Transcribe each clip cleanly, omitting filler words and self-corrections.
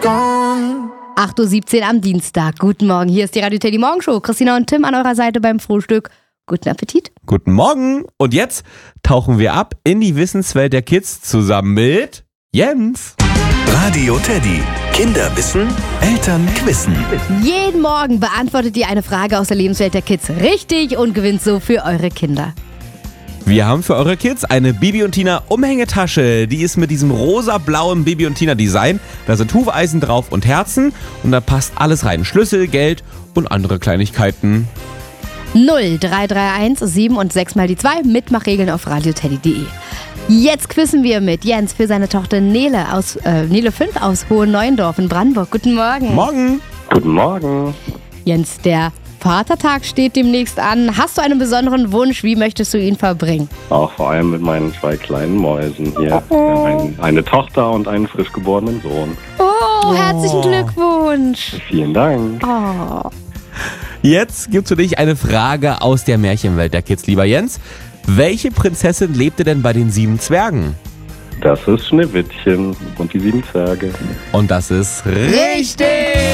8:17 Uhr am Dienstag. Guten Morgen, hier ist die Radio Teddy Morgenshow. Christina und Tim an eurer Seite beim Frühstück. Guten Appetit. Guten Morgen. Und jetzt tauchen wir ab in die Wissenswelt der Kids zusammen mit Jens. Radio Teddy. Kinder wissen, Eltern quizzen. Jeden Morgen beantwortet ihr eine Frage aus der Lebenswelt der Kids richtig und gewinnt so für eure Kinder. Wir haben für eure Kids eine Bibi und Tina Umhängetasche. Die ist mit diesem rosa-blauen Bibi und Tina Design. Da sind Hufeisen drauf und Herzen und da passt alles rein. Schlüssel, Geld und andere Kleinigkeiten. 0331 7 und 6 mal die 2. Mitmachregeln auf radioteddy.de. Jetzt quizzen wir mit Jens für seine Tochter Nele 5 aus Hohenneuendorf in Brandenburg. Guten Morgen. Morgen. Guten Morgen. Jens, der Vatertag steht demnächst an. Hast du einen besonderen Wunsch? Wie möchtest du ihn verbringen? Auch vor allem mit meinen 2 kleinen Mäusen hier. Wir haben eine Tochter und einen frisch geborenen Sohn. Oh, herzlichen Glückwunsch. Vielen Dank. Oh. Jetzt gibt's für dich eine Frage aus der Märchenwelt der Kids, lieber Jens. Welche Prinzessin lebte denn bei den 7 Zwergen? Das ist Schneewittchen und die 7 Zwerge. Und das ist richtig!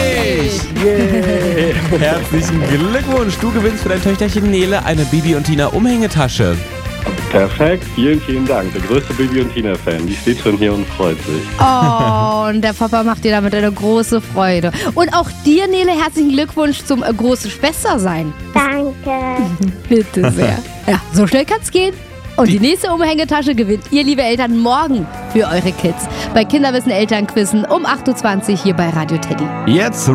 Yeah. Herzlichen Glückwunsch! Du gewinnst für dein Töchterchen Nele eine Bibi und Tina Umhängetasche. Perfekt, vielen, vielen Dank. Der größte Bibi und Tina-Fan, die steht schon hier und freut sich. Oh, und der Papa macht dir damit eine große Freude. Und auch dir, Nele, herzlichen Glückwunsch zum großen Schwestersein. Danke. Bitte sehr. Ja, so schnell kann's gehen. Und die nächste Umhängetasche gewinnt ihr, liebe Eltern, morgen für eure Kids. Bei Kinderwissen Elternquizzen um 8:20 Uhr hier bei Radio Teddy. Jetzt